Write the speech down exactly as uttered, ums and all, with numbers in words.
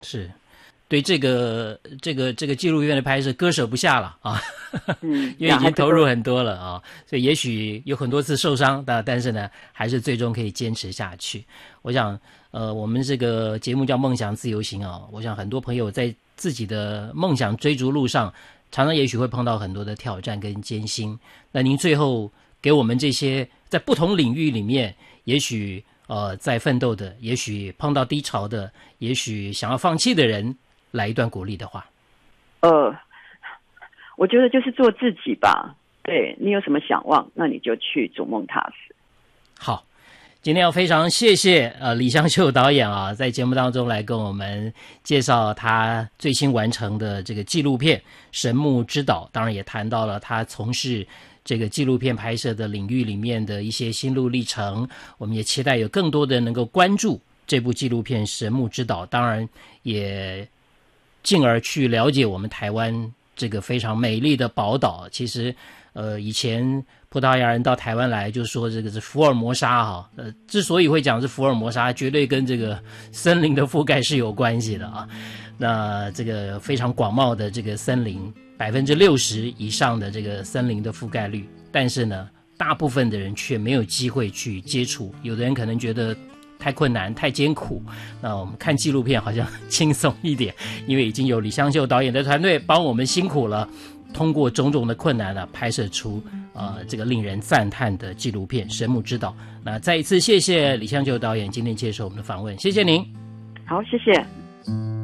是。对这个这个这个纪录片的拍摄割舍不下了啊，嗯，因为已经投入很多了啊，所以也许有很多次受伤，但但是呢，还是最终可以坚持下去。我想，呃，我们这个节目叫梦想自由行啊，我想很多朋友在自己的梦想追逐路上，常常也许会碰到很多的挑战跟艰辛。那您最后给我们这些在不同领域里面，也许呃在奋斗的，也许碰到低潮的，也许想要放弃的人。来一段鼓励的话。 呃，我觉得就是做自己吧。对，你有什么想望，那你就去逐梦踏实。 好，今天要非常谢谢呃李香秀导演啊，在节目当中来跟我们介绍他最新完成的这个纪录片《神木之岛》，当然也谈到了他从事这个纪录片拍摄的领域里面的一些心路历程。我们也期待有更多的人能够关注这部纪录片《神木之岛》，当然也进而去了解我们台湾这个非常美丽的宝岛。其实呃，以前葡萄牙人到台湾来就说这个是福尔摩沙哈，呃，之所以会讲是福尔摩沙，绝对跟这个森林的覆盖是有关系的啊。那这个非常广袤的这个森林，百分之六十以上的这个森林的覆盖率，但是呢，大部分的人却没有机会去接触。有的人可能觉得太困难太艰苦，那我们看纪录片好像轻松一点，因为已经有李香秀导演的团队帮我们辛苦了，通过种种的困难呢，拍摄出呃这个令人赞叹的纪录片《神木之岛》。那再一次谢谢李香秀导演今天接受我们的访问，谢谢您。 好，谢谢。